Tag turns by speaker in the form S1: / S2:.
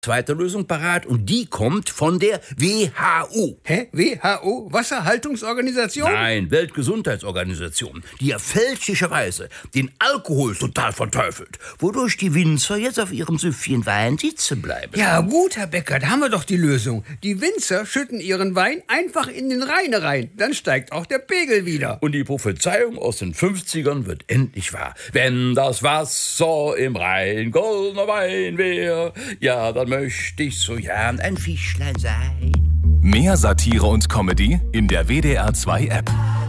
S1: zweite Lösung parat und die kommt von der WHO.
S2: Hä? WHO? Wasserhaltungsorganisation?
S1: Nein, Weltgesundheitsorganisation, die ja fälschlicherweise den Alkohol total verteufelt, wodurch die Winzer jetzt auf ihrem Süffchen Wein sitzen bleiben.
S2: Ja gut, Herr Becker, da haben wir doch die Lösung. Die Winzer schütten ihren Wein einfach in den Rhein rein, dann steigt auch der Pegel wieder.
S1: Und die Prophezeiung aus den 50ern wird endlich wahr. Wenn das Wasser im Rhein goldener Wein wär, ja, dann möchte ich so gern ein Fischlein sein.
S3: Mehr Satire und Comedy in der WDR 2 App.